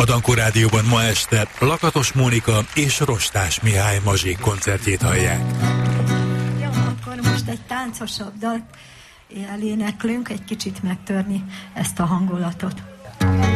Dankó Rádióban ma este Lakatos Mónika és Rostás Mihály Mazsék koncertjét hallják. Jó, akkor most egy táncosabb dalt eléneklünk, egy kicsit megtörni ezt a hangulatot.